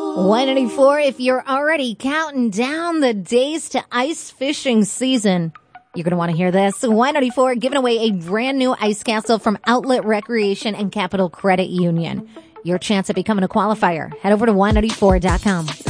184, if you're already counting down the days to ice fishing season, you're going to want to hear this. 184 giving away a brand new ice castle from Outlet Recreation and Capital Credit Union. Your chance at becoming a qualifier. Head over to 184.com.